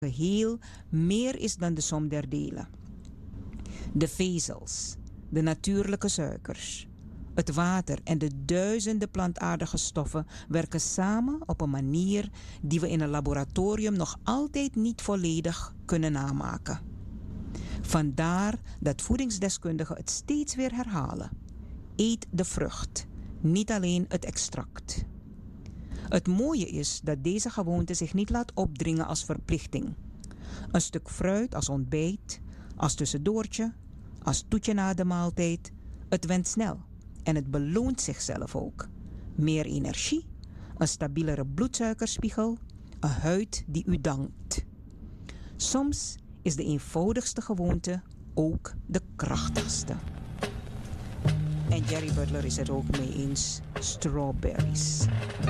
geheel meer is dan de som der delen. De vezels, de natuurlijke suikers, het water en de duizenden plantaardige stoffen werken samen op een manier die we in een laboratorium nog altijd niet volledig kunnen namaken. Vandaar dat voedingsdeskundigen het steeds weer herhalen. Eet de vrucht, niet alleen het extract. Het mooie is dat deze gewoonte zich niet laat opdringen als verplichting. Een stuk fruit als ontbijt, als tussendoortje, als toetje na de maaltijd. Het went snel en het beloont zichzelf ook. Meer energie, een stabielere bloedsuikerspiegel, een huid die u dankt. Soms is de eenvoudigste gewoonte ook de krachtigste. En Jerry Butler is het ook mee eens. Strawberries.